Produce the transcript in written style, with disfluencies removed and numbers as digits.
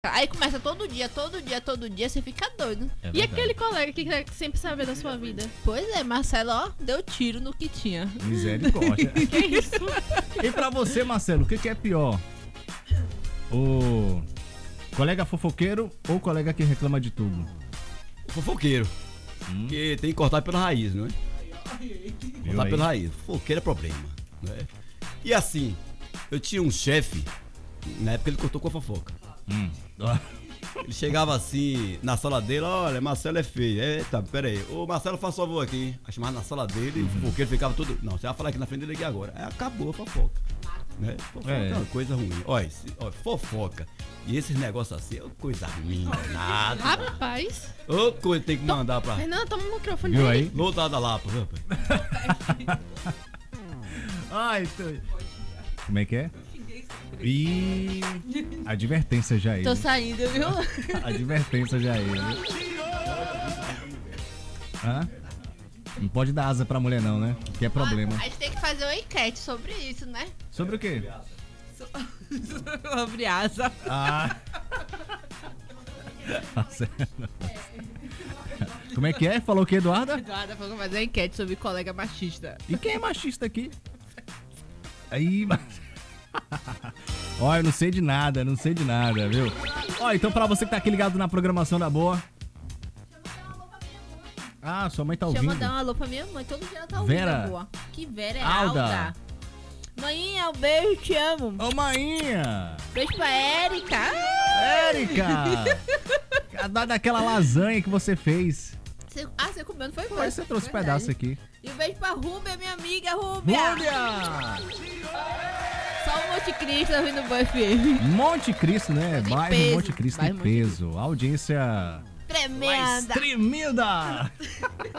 Aí começa todo dia, você fica doido. E aquele colega que quer sempre saber da sua vida? Pois é, Marcelo, ó, deu tiro no que tinha. Misericórdia. Que isso? E pra você, Marcelo, o que é pior? O colega fofoqueiro ou o colega que reclama de tudo? Fofoqueiro. Porque tem que cortar pela raiz, não é? Cortar pela raiz. Fofoqueiro é problema, não é? E assim, eu tinha um chefe, na época ele cortou com a fofoca. Ele chegava assim na sala dele, olha, Marcelo é feio. Eita, pera aí. Ô Marcelo, faz favor aqui. Aí chamava na sala dele, porque ele ficava todo. Não, você vai falar aqui na frente dele aqui agora. Aí acabou a fofoca. Né? Fofoca é uma coisa ruim. Olha, fofoca. E esses negócios assim é uma coisa ruim, nada. Rapaz. Ô, coisa tem que mandar pra. Renan, toma o microfone Viu dele. aí? Lotada lá, viu, rapaz? Ai, como é que é? E advertência já aí. Tô saindo, viu? Advertência já aí. Hã? Não pode dar asa pra mulher não, né? Que é problema. A gente tem que fazer uma enquete sobre isso, né? Sobre o quê? Sobre asa. Ah. Como é que é? Falou o que, Eduarda? Eduarda falou fazer uma enquete sobre colega machista. E quem é machista aqui? Aí, ó, eu não sei de nada, viu? Ó, então pra você que tá aqui ligado na programação da Boa. Ah, sua mãe tá ouvindo. Deixa eu mandar um alô pra minha mãe, todo dia ela tá ouvindo Vera. a Boa. Que Vera é Alda. Alda. Mãinha, um beijo, te amo. Ô, mainha! Beijo pra Érica. Érica! Daquela lasanha que você fez. Você comeu, não foi? Você trouxe um pedaço aqui. E um beijo pra Rúbia, minha amiga Rúbia. Só o Monte Cristo ouvindo o Boa FM. Monte Cristo, né? Bairro peso. Monte Cristo Bairro em peso. Audiência Tremenda. tremenda.